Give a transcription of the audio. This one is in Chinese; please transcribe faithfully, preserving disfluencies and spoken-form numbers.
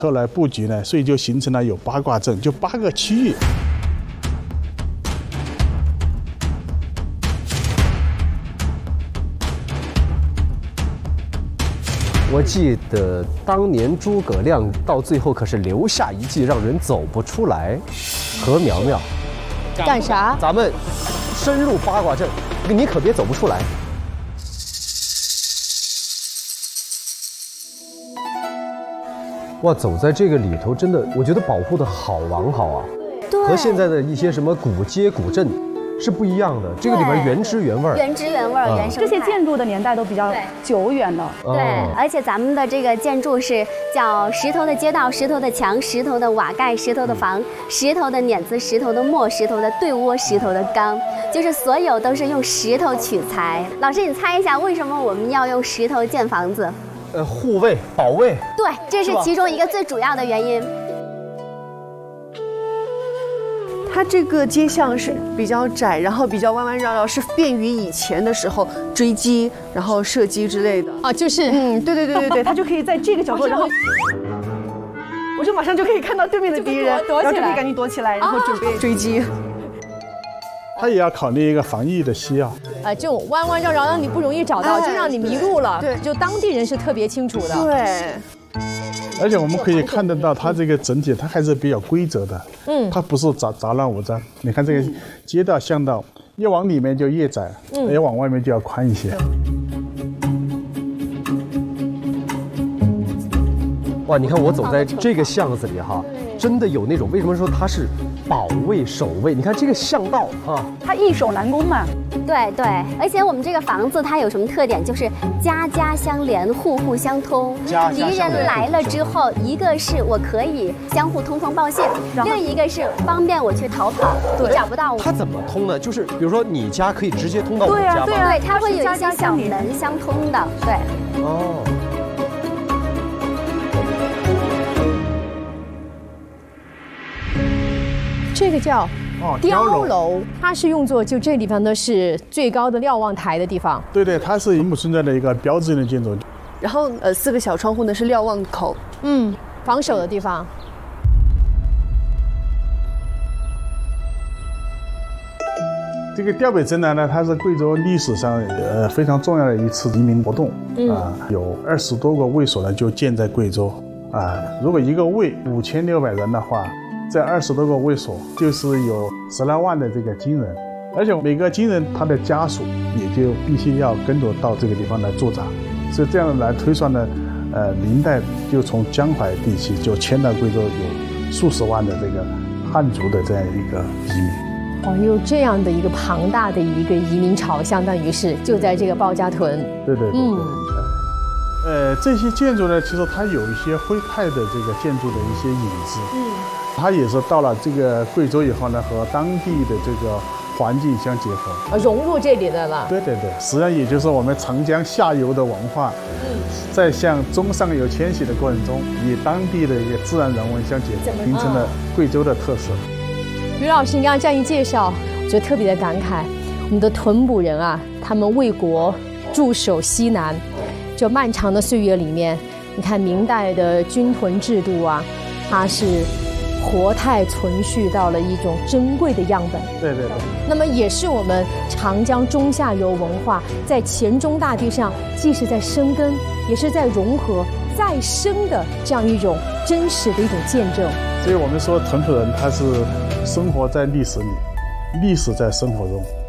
后来布局呢，所以就形成了有八卦阵，就八个区域。 我记得当年诸葛亮到最后可是留下一句让人走不出来。何苗苗， 干啥？ 咱们深入八卦阵，你可别走不出来。哇，走在这个里头，真的，我觉得保护的好完好啊。 对， 和现在的一些什么古街古镇是不一样的，这个里边原汁原味儿， 原汁原味儿，原生态。 这些建筑的年代都比较久远了。 对，而且咱们的这个建筑是叫石头的街道、石头的墙、石头的瓦盖、石头的房、石头的碾子、石头的磨、石头的对窝、石头的缸，就是所有都是用石头取材。老师，你猜一下为什么我们要用石头建房子？ 呃，护卫、保卫。 对，这是其中一个最主要的原因。 它这个街巷是比较窄，然后比较弯弯绕绕，是便于以前的时候追击，然后射击之类的。 啊，就是， 嗯，对对对对对，它就可以在这个角度，然后我就马上就可以看到对面的敌人，然后就可以赶紧躲起来，然后准备追击。 它也要考虑一个防御的需要。 呃，这种弯弯绕绕让你不容易找到， 哎就让你迷路了。 对， 就当地人是特别清楚的。 对。 而且我们可以看得到，它这个整体它还是比较规则的， 嗯， 它不是杂杂乱无章。你看这个街道巷道，越往里面就越窄，嗯，越往外面就要宽一些。 哇，你看我走在这个巷子里哈，真的有那种，为什么说它是保卫守卫？你看这个巷道啊， 它易守难攻嘛。 对对，而且我们这个房子它有什么特点？就是家家相连，户户相通。敌人来了之后，一个是我可以相互通风报信，另一个是方便我去逃跑，你找不到我。 它怎么通呢？就是比如说你家可以直接通到我家吗？ 对啊，对，它会有一些小门相通的。对。 哦。 这个叫碉楼，它是用作就这地方呢是最高的瞭望台的地方。 对对，它是永不存在的一个标志性的建筑。 然后呃，四个小窗户呢是瞭望口， 嗯，防守的地方。 这个吊北征南呢，它是贵州历史上呃非常重要的一次移民活动啊、 嗯呃，有二十多个卫所呢就建在贵州啊、呃。如果一个卫五千六百人的话。这二十多个卫所就是有十来万的这个军人，而且每个军人他的家属也就必须要跟着到这个地方来驻扎，所以这样来推算呢，呃，明代就从江淮地区就迁到贵州有数十万的这个汉族的这样一个移民。 哦，有这样的一个庞大的一个移民潮，相当于是就在这个鲍家屯。 对对对对。嗯呃，这些建筑呢，其实它有一些徽派的这个建筑的一些影子。嗯，它也是到了这个贵州以后呢，和当地的这个环境相结合， 啊，融入这里的了。 对对对，实际上也就是我们长江下游的文化，嗯，在向中上游迁徙的过程中，与当地的一个自然人文相结合，形成了贵州的特色。 于老师，你刚刚这样一介绍，我觉得特别的感慨。我们的屯捕人啊，他们为国驻守西南。这漫长的岁月里面，你看明代的军屯制度啊，它是活态存续到了一种珍贵的样本。 对对对。 那么也是我们长江中下游文化在黔中大地上，既是在生根，也是在融合再生的这样一种真实的一种见证。 所以我们说屯捕人他是生活在历史里，历史在生活中。